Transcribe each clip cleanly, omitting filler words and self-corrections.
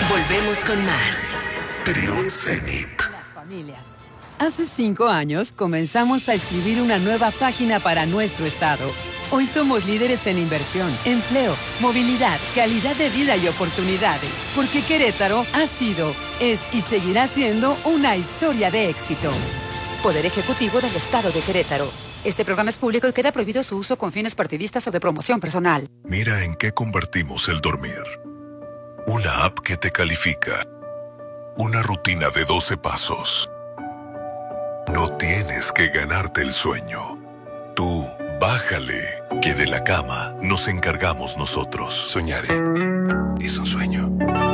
Volvemos con más. Trión Zenit. Las familias. Hace 5 años comenzamos a escribir una nueva página para nuestro estado. Hoy somos líderes en inversión, empleo, movilidad, calidad de vida y oportunidades. Porque Querétaro ha sido, es y seguirá siendo una historia de éxito. Poder Ejecutivo del Estado de Querétaro. Este programa es público y queda prohibido su uso con fines partidistas o de promoción personal. Mira en qué convertimos el dormir. Una app que te califica. Una rutina de 12 pasos. No tienes que ganarte el sueño. Tú, bájale, que de la cama nos encargamos nosotros. Soñaré. Es un sueño.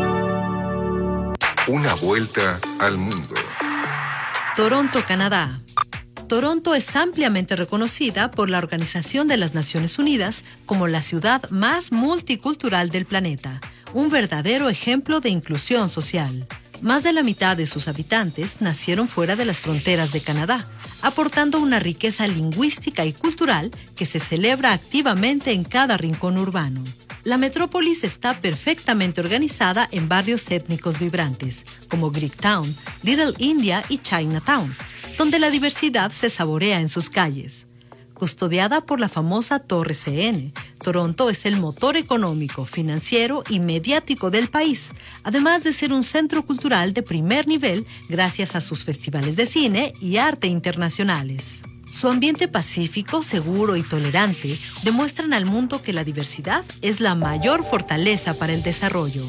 Una vuelta al mundo. Toronto, Canadá. Toronto es ampliamente reconocida por la Organización de las Naciones Unidas como la ciudad más multicultural del planeta, un verdadero ejemplo de inclusión social. Más de la mitad de sus habitantes nacieron fuera de las fronteras de Canadá, aportando una riqueza lingüística y cultural que se celebra activamente en cada rincón urbano. La metrópolis está perfectamente organizada en barrios étnicos vibrantes, como Greektown, Little India y Chinatown, donde la diversidad se saborea en sus calles. Custodiada por la famosa Torre CN, Toronto es el motor económico, financiero y mediático del país, además de ser un centro cultural de primer nivel gracias a sus festivales de cine y arte internacionales. Su ambiente pacífico, seguro y tolerante demuestran al mundo que la diversidad es la mayor fortaleza para el desarrollo.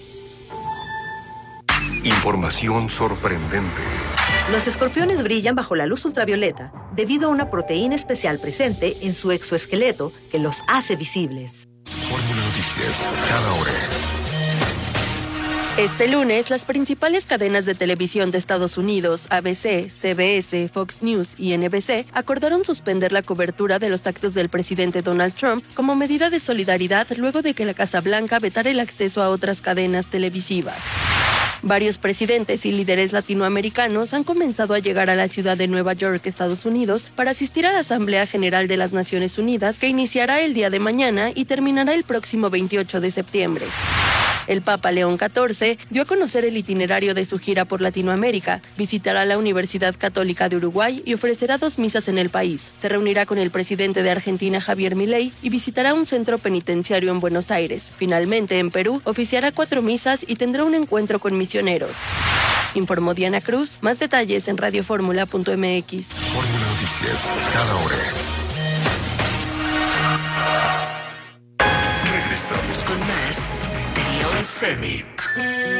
Información sorprendente. Los escorpiones brillan bajo la luz ultravioleta debido a una proteína especial presente en su exoesqueleto que los hace visibles. Fórmula Noticias, cada hora. Este lunes, las principales cadenas de televisión de Estados Unidos, ABC, CBS, Fox News y NBC, acordaron suspender la cobertura de los actos del presidente Donald Trump como medida de solidaridad luego de que la Casa Blanca vetara el acceso a otras cadenas televisivas. Varios presidentes y líderes latinoamericanos han comenzado a llegar a la ciudad de Nueva York, Estados Unidos, para asistir a la Asamblea General de las Naciones Unidas que iniciará el día de mañana y terminará el próximo 28 de septiembre. El Papa León XIV dio a conocer el itinerario de su gira por Latinoamérica. Visitará la Universidad Católica de Uruguay y ofrecerá 2 misas en el país. Se reunirá con el presidente de Argentina, Javier Milei, y visitará un centro penitenciario en Buenos Aires. Finalmente, en Perú, oficiará 4 misas y tendrá un encuentro con misioneros. Informó Diana Cruz. Más detalles en radioformula.mx. Fórmula Noticias, cada hora. Regresamos con más Trión Zenit.